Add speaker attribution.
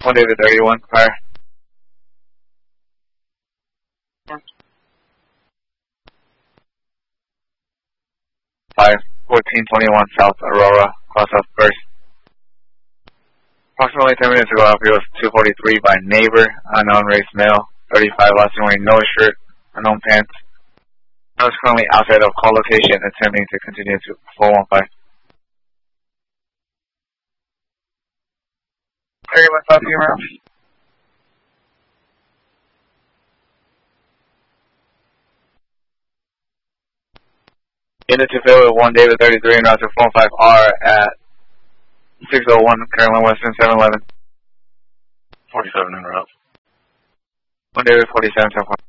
Speaker 1: 1 David 31, fire. 1421 South Aurora, cross up first. Approximately 10 minutes ago, Alfie was 243 by neighbor, unknown race male, 35, last seen wearing no shirt, unknown pants. I was currently outside of call location, attempting to continue to 415. 31 South Humor. Unit to fill with 1 David 33 and route to 45R at 601 Carolina Western 711.
Speaker 2: 47 en route.
Speaker 1: 1 David 47, 7